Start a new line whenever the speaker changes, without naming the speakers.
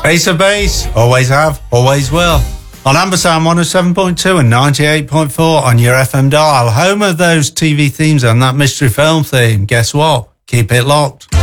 Ace of Base, always have, always will. On Ambersand 107.2 and 98.4 on your FM dial, home of those TV themes and that mystery film theme. Guess what? Keep it locked.